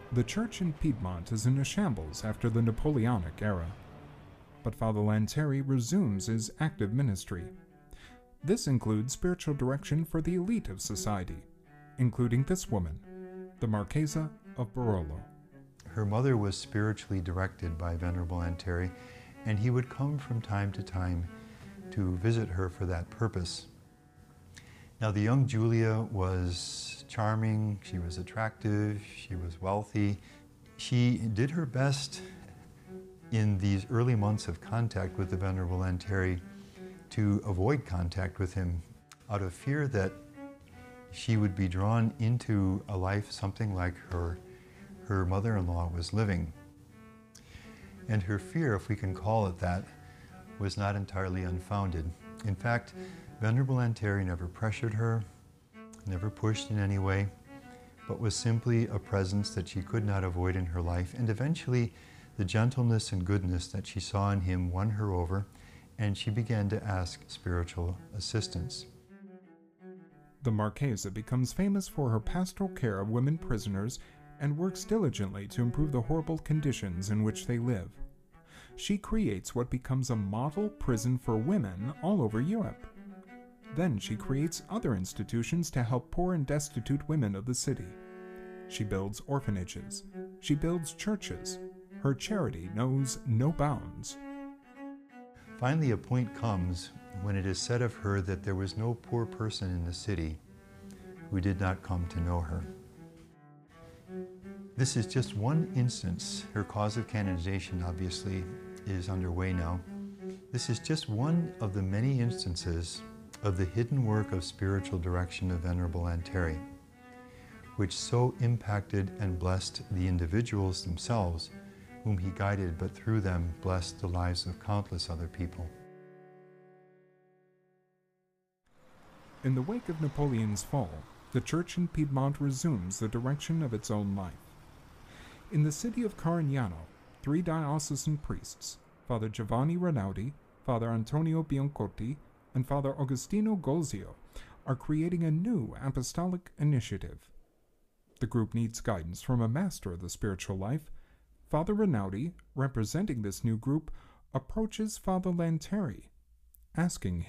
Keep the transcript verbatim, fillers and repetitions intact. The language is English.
The church in Piedmont is in a shambles after the Napoleonic era, but Father Lanteri resumes his active ministry. This includes spiritual direction for the elite of society, including this woman, the Marchesa of Barolo. Her mother was spiritually directed by Venerable Lanteri, and he would come from time to time to visit her for that purpose. Now, the young Julia was charming, she was attractive, she was wealthy. She did her best in these early months of contact with the Venerable Lanteri to avoid contact with him out of fear that she would be drawn into a life something like her, her mother-in-law was living. And her fear, if we can call it that, was not entirely unfounded. In fact, Venerable Lanteri never pressured her, never pushed in any way, but was simply a presence that she could not avoid in her life. And eventually, the gentleness and goodness that she saw in him won her over, and she began to ask spiritual assistance. The Marchesa becomes famous for her pastoral care of women prisoners and works diligently to improve the horrible conditions in which they live. She creates what becomes a model prison for women all over Europe. Then she creates other institutions to help poor and destitute women of the city. She builds orphanages. She builds churches. Her charity knows no bounds. Finally, a point comes when it is said of her that there was no poor person in the city who did not come to know her. This is just one instance. Her cause of canonization, obviously, is underway now. This is just one of the many instances of the hidden work of spiritual direction of Venerable Lanteri, which so impacted and blessed the individuals themselves whom he guided, but through them blessed the lives of countless other people. In the wake of Napoleon's fall, the church in Piedmont resumes the direction of its own life. In the city of Carignano, three diocesan priests, Father Giovanni Renaudi, Father Antonio Biancotti, and Father Agostino Golzio, are creating a new apostolic initiative. The group needs guidance from a master of the spiritual life. Father Renaudi, representing this new group, approaches Father Lanteri, asking